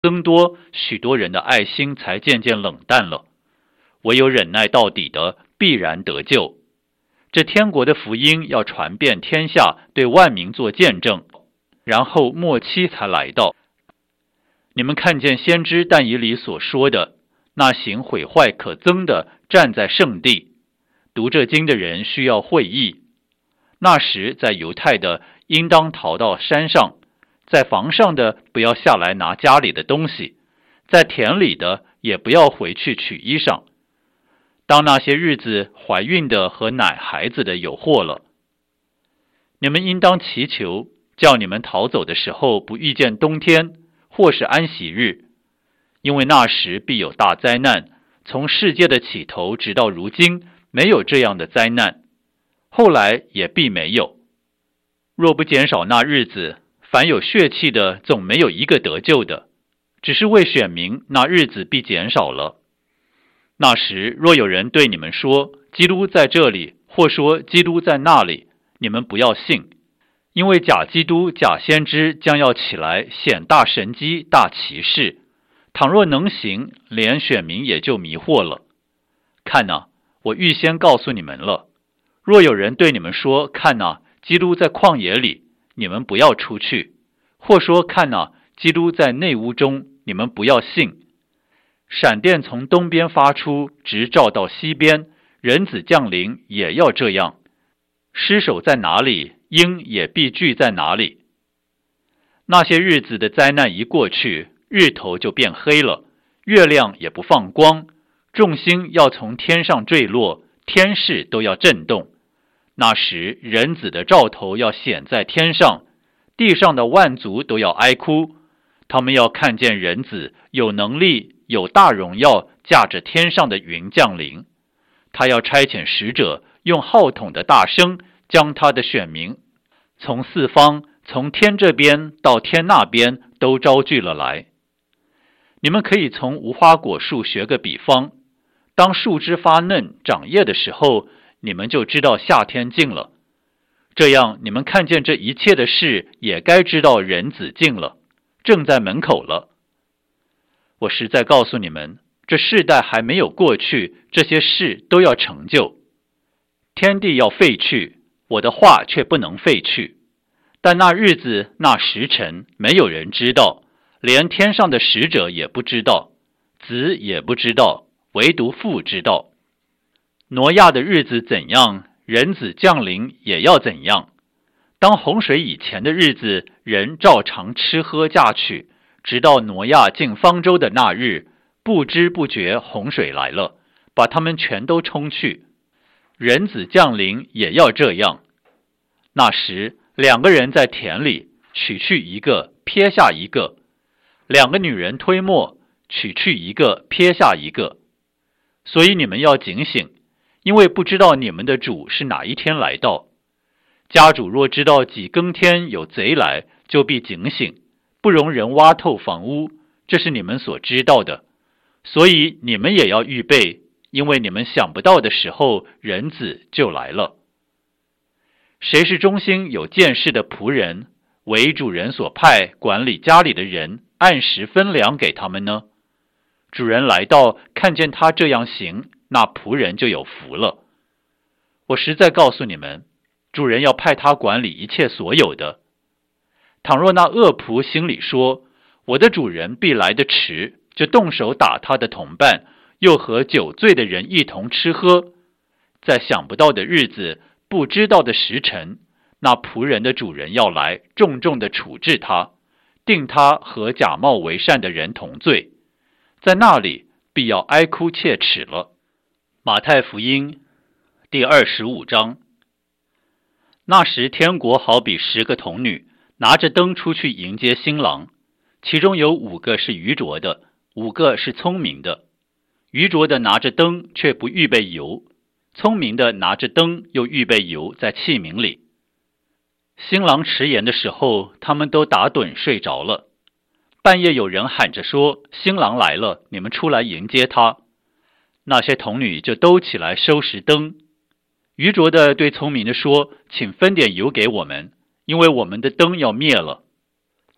增多，许多人的爱心才渐渐冷淡了。唯有忍耐到底的，必然得救。这天国的福音要传遍天下，对万民做见证，然后末期才来到。你们看见先知但以理所说的，那行毁坏可憎的站在圣地。读这经的人需要会意。那时在犹太的应当逃到山上，在房上的不要下来拿家里的东西，在田里的也不要回去取衣裳。当那些日子，怀孕的和奶孩子的有祸了。你们应当祈求，叫你们逃走的时候不遇见冬天，或是安息日，因为那时必有大灾难，从世界的起头直到如今，没有这样的灾难，后来也必没有。若不减少那日子，凡有血气的总没有一个得救的，只是为选民，那日子必减少了。那时若有人对你们说，基督在这里，或说基督在那里，你们不要信，因为假基督、假先知将要起来，显大神机、大奇事，倘若能行，连选民也就迷惑了。看哪，我预先告诉你们了。若有人对你们说，看哪，基督在旷野里，你们不要出去；或说，看哪，基督在内屋中，你们不要信。闪电从东边发出，直照到西边，人子降临也要这样。尸首在哪里，鹰也必聚在哪里。那些日子的灾难一过去，日头就变黑了，月亮也不放光，众星要从天上坠落，天势都要震动。那时人子的兆头要显在天上，地上的万族都要哀哭，他们要看见人子有能力、有大荣耀，驾着天上的云降临。他要差遣使者，用号筒的大声，将他的选民从四方，从天这边到天那边都招聚了来。你们可以从无花果树学个比方，当树枝发嫩长叶的时候，你们就知道夏天近了。这样你们看见这一切的事，也该知道人子近了，正在门口了。我实在告诉你们，这世代还没有过去，这些事都要成就。天地要废去，我的话却不能废去。但那日子那时辰，没有人知道，连天上的使者也不知道，子也不知道，唯独父知道。挪亚的日子怎样，人子降临也要怎样。当洪水以前的日子，人照常吃喝嫁娶，直到挪亚进方舟的那日，不知不觉洪水来了，把他们全都冲去。人子降临也要这样。那时两个人在田里，取去一个，撇下一个；两个女人推磨，取去一个，撇下一个。所以你们要警醒，因为不知道你们的主是哪一天来到。家主若知道几更天有贼来，就必警醒，不容人挖透房屋，这是你们所知道的。所以你们也要预备，因为你们想不到的时候，人子就来了。谁是忠心有见识的仆人，为主人所派管理家里的人，按时分粮给他们呢？主人来到，看见他这样行，那仆人就有福了。我实在告诉你们，主人要派他管理一切所有的。倘若那恶仆心里说，我的主人必来得迟，就动手打他的同伴，又和酒醉的人一同吃喝，在想不到的日子，不知道的时辰，那仆人的主人要来，重重的处置他，定他和假冒为善的人同罪，在那里必要哀哭切齿了。马太福音第25章。那时天国好比10个童女，拿着灯出去迎接新郎，其中有5个是愚拙的，5个是聪明的。愚拙的拿着灯，却不预备油；聪明的拿着灯，又预备油在器皿里。新郎迟延的时候，他们都打盹睡着了。半夜有人喊着说，新郎来了，你们出来迎接他。那些童女就都起来收拾灯。愚拙的对聪明的说，请分点油给我们，因为我们的灯要灭了。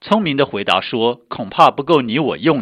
聪明的回答说，恐怕不够你我用。